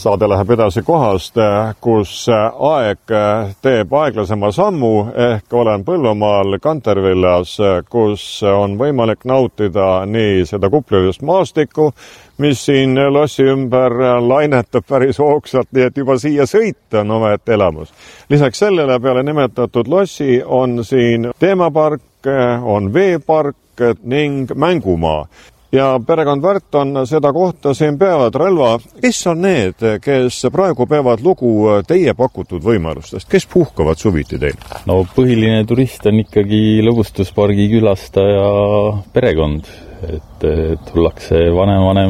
Saade läheb edasi kohast, kus aeg teeb aeglasema sammu, ehk olen Põlvamaal Kantervillas, kus on võimalik nautida nii seda kuplilist maastikku, mis siin lossi ümber lainetab päris hoogsalt, nii et juba siia sõita on omaette elamus. Lisaks sellele peale nimetatud lossi on siin teemapark, on veepark ning mängumaa. Ja perekond Värt on seda kohta siin peavad. Relva, kes on need, kes praegu peavad lugu teie pakutud võimalustest? Kes puhkavad suviti teil? No põhiline turist on ikkagi lõbustuspargi külastaja perekond. Et tullakse vanem